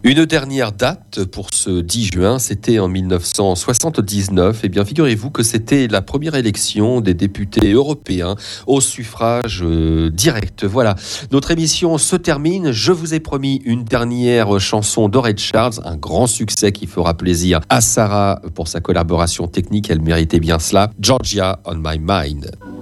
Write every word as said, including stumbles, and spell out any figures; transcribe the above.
Une dernière date pour ce dix juin, c'était en mille neuf cent soixante-dix-neuf. Eh bien, figurez-vous que c'était la première élection des députés européens au suffrage euh, direct. Voilà, notre émission se termine. Je vous ai promis une dernière chanson d'Ray Charles, un grand succès qui fera plaisir à Sarah pour sa collaboration technique. Elle méritait bien cela. Georgia on my mind.